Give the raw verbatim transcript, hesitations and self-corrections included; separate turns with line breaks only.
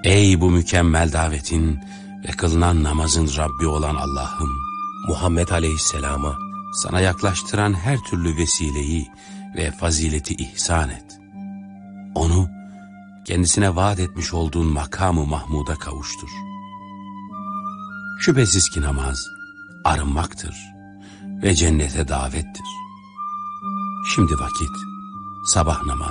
Ey bu mükemmel davetin ve kılınan namazın Rabbi olan Allah'ım,
Muhammed Aleyhisselam'a
sana yaklaştıran her türlü vesileyi ve fazileti ihsan et. Onu kendisine vaat etmiş olduğun makamı Mahmud'a kavuştur. Şüphesiz ki namaz arınmaktır ve cennete davettir. Şimdi vakit sabah namazı.